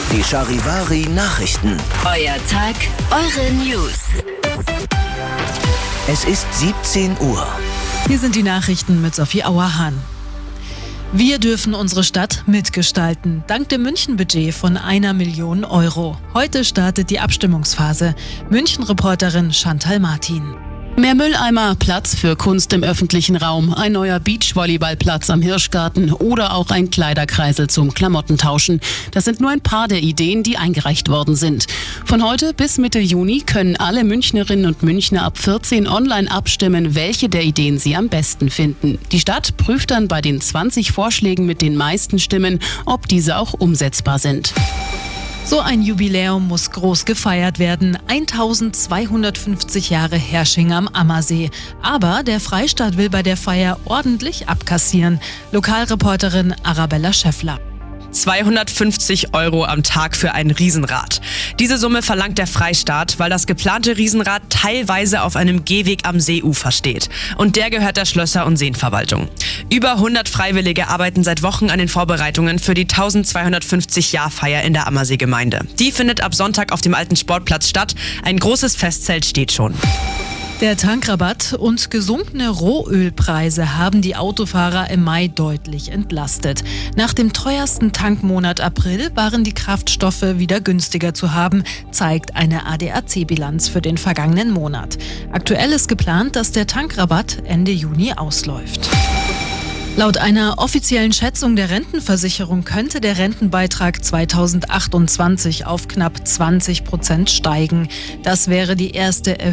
Die Charivari Nachrichten. Euer Tag, eure News. Es ist 17 Uhr. Hier sind die Nachrichten mit Sophie Auerhahn. Wir dürfen unsere Stadt mitgestalten, dank dem München-Budget von 1 Million Euro. Heute startet die Abstimmungsphase. München-Reporterin Chantal Martin. Mehr Mülleimer, Platz für Kunst im öffentlichen Raum, ein neuer Beachvolleyballplatz am Hirschgarten oder auch ein Kleiderkreisel zum Klamottentauschen. Das sind nur ein paar der Ideen, die eingereicht worden sind. Von heute bis Mitte Juni können alle Münchnerinnen und Münchner ab 14 online abstimmen, welche der Ideen sie am besten finden. Die Stadt prüft dann bei den 20 Vorschlägen mit den meisten Stimmen, ob diese auch umsetzbar sind. So ein Jubiläum muss groß gefeiert werden. 1250 Jahre Herrsching am Ammersee. Aber der Freistaat will bei der Feier ordentlich abkassieren. Lokalreporterin Arabella Schäffler. 250 € am Tag für ein Riesenrad. Diese Summe verlangt der Freistaat, weil das geplante Riesenrad teilweise auf einem Gehweg am Seeufer steht. Und der gehört der Schlösser- und Seenverwaltung. Über 100 Freiwillige arbeiten seit Wochen an den Vorbereitungen für die 1250-Jahr-Feier in der Ammersee-Gemeinde. Die findet ab Sonntag auf dem alten Sportplatz statt. Ein großes Festzelt steht schon. Der Tankrabatt und gesunkene Rohölpreise haben die Autofahrer im Mai deutlich entlastet. Nach dem teuersten Tankmonat April waren die Kraftstoffe wieder günstiger zu haben, zeigt eine ADAC-Bilanz für den vergangenen Monat. Aktuell ist geplant, dass der Tankrabatt Ende Juni ausläuft. Laut einer offiziellen Schätzung der Rentenversicherung könnte der Rentenbeitrag 2028 auf knapp 20% steigen. Das wäre die erste